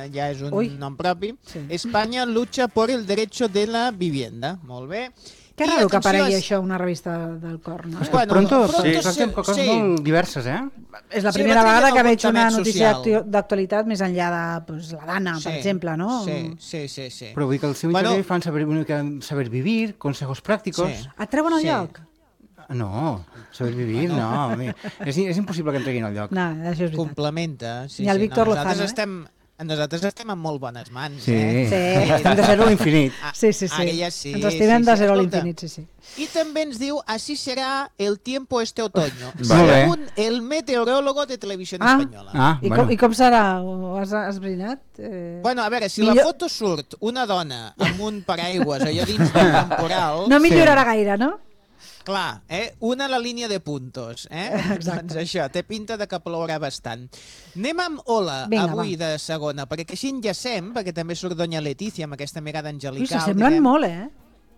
ja és un nom propi. Espanya lucha por el derecho de la vivienda. Molt bé. Que raro que aparegui això una revista del cor, no? Pronto tractem coses molt diverses, És la primera vegada que veig una notícia d'actualitat més enllà de la Dana, per exemple, no? Sí. Però vull dir que el seu interior fan saber vivir, consejos prácticos. Et treuen al lloc? No, saber vivir, no. És impossible que em treguin al lloc. No, això és veritat. Complementa. I el Víctor Lozano, Nosaltres estem en molt bones mans. Sí, estem de zero a l'infinit. Sí. Ara ja sí. Ens estimem de zero a l'infinit, sí. I també ens diu, así será el tiempo este otoño, según el meteorólogo de Televisión Espanyola. I com serà? Ho has esbrinat? Bueno, a veure, si la foto surt una dona amb un paraigües allà dins del temporal... No millorarà gaire, no? Clar, una a la línia de puntos. Doncs això, té pinta de que plourà bastant. Anem amb Hola, avui de segona, perquè així enllacem, perquè també surt Doña Letícia amb aquesta mirada angelical. S'assemblen molt,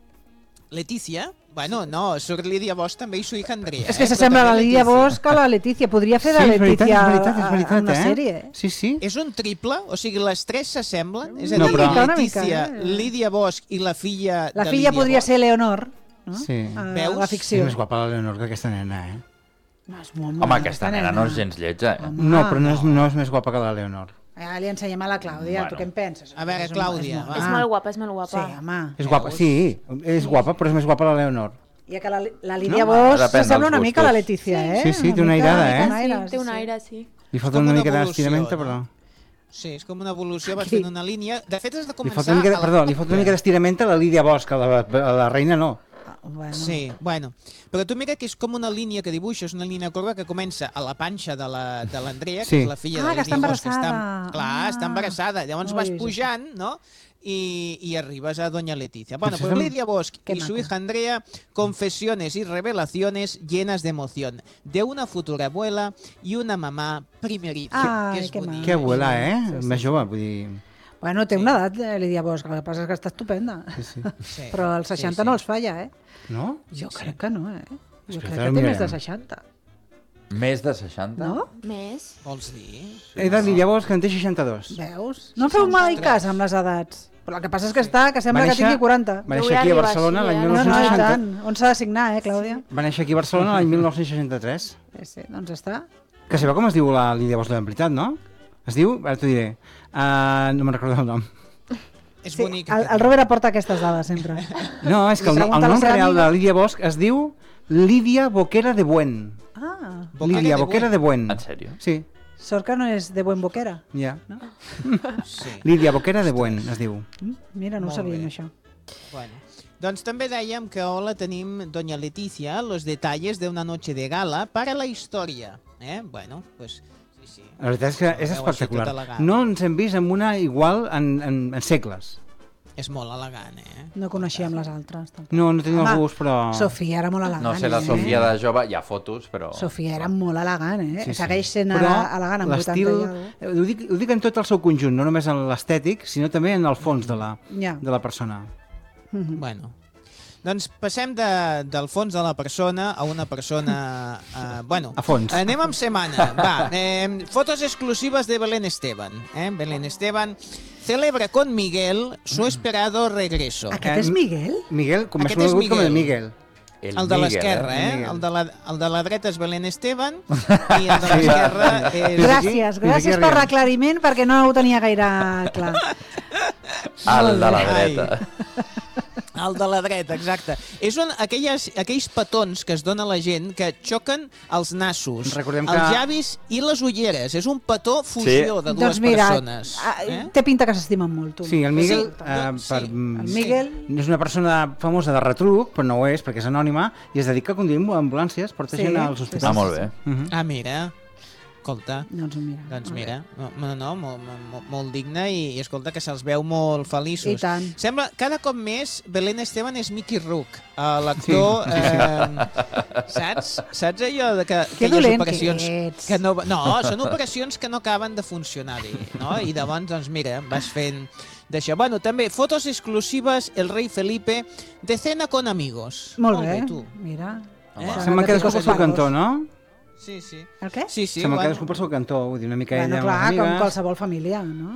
Letícia? Bueno, no, surt Lídia Bosch també i su hija Andrea. És que s'assembla la Lídia Bosch a la Letícia. Podria fer de Letícia en una sèrie. Sí. És un triple? O sigui, les tres s'assemblen? És a dir, Letícia, Lídia Bosch i la filla de Lídia Bosch. La filla podria ser Leonor. Sí. Veus? La ficció. És més guapa la Leonor que aquesta nena, Home, aquesta nena no és gens lletja, No, però no és més guapa que la Leonor. Li ensenyem a la Clàudia, tu què en penses? A veure, Clàudia. És molt guapa, és molt guapa. Sí, home. És guapa, sí, és guapa, però és més guapa la Leonor. I que la Lídia Bosch s'assembla una mica a la Letícia, Sí, té una airada, Té una aire, sí. Li falta una mica d'estirament, però... Sí, és com una evolució, vas fent una línia... De fet, has de començar... Li falta una mica d'estirament a la Lídia Bosch, a la reina no. Sí, bueno. Però tu mira que és com una línia que dibuixes, una línia corba que comença a la panxa de l'Andrea, que és la filla de Lídia Bosch, que està embarassada. Llavors vas pujant, no?, y arribas a Doña Letícia. Bueno, pues Lídia Bosch y su hija Andrea, confesiones y revelaciones llenas de emoción, de una futura abuela y una mamà primeriza. Que abuela, Més jove, vull dir... Bueno, té una edat, Lídia Bosch, el que passa és que està estupenda. Però als 60 no els falla, No? Jo crec que no, Jo crec que té més de 60. Més de 60? No? Més. Vols dir? He de Lídia Bosch, que en té 62. Veus? No feu mai cas amb les edats. Però el que passa és que sembla que tingui 40. Va néixer aquí a Barcelona l'any 1960. On s'ha de signar, Clàudia? Va néixer aquí a Barcelona l'any 1963. Sí, doncs està. Que sabeu com es diu la Lídia Bosch de veritat, no? Es diu, ara t'ho diré, no me'n recordo el nom. És bonic. El Robert aporta aquestes dades sempre. No, és que el nom real de Lídia Bosch es diu Lídia Boquera de Buen. Lídia Boquera de Buen. En sèrio? Sí. Sort que no és de Buen Boquera. Ja. Lídia Boquera de Buen es diu. Mira, no ho sabíem això. Bueno. Doncs també dèiem que hola tenim Doña Letícia, los detalles de una noche de gala para la historia. Bueno, pues... La veritat és que és espectacular. No ens hem vist amb una igual en segles. És molt elegant, No coneixíem les altres. No tenim el gust, però... Sofia era molt elegant, No sé, la Sofia de jove, hi ha fotos, però... Sofia era molt elegant, Segueix sent elegant amb 80 i alguna. Ho dic en tot el seu conjunt, no només en l'estètic, sinó també en el fons de la persona. Bueno... Doncs passem del fons de la persona a una persona... bueno, a fons. Anem amb setmana. Va, fotos exclusives de Belén Esteban. Belén Esteban celebra con Miguel su esperado regreso. Aquest és Miguel? Miguel, com és conegut com el Miguel. El de l'esquerra, El de la dreta és Belén Esteban i el de l'esquerra és... Gràcies per l'aclariment perquè no ho tenia gaire clar. El de la dreta. El de la dreta, exacte. És aquells petons que es dona a la gent que xoquen els nassos, els llavis i les ulleres. És un petó fusió de dues persones. Té pinta que s'estimen molt, tu. Sí, el Miguel és una persona famosa de retruc, però no ho és perquè és anònima, i es dedica a conduir ambulàncies, porta gent als hospitals. Molt bé. Mira... Escolta, doncs mira, molt digne i escolta que se'ls veu molt feliços. I tant. Sembla, cada cop més Belén Esteban és Mickey Rourke, l'actor, saps allò de que aquelles operacions que no, són operacions que no acaben de funcionar bé, no? I llavors, doncs mira, vas fent d'això. Bueno, també fotos exclusives el rei Felipe de cena con amigos. Molt bé, mira. Sembla que cadascú pel seu cantó, no? Sí. El què? Sí. Sembla que cadascú pel seu cantó, vull dir, una mica ella amb clar, les amigues. com qualsevol família, no?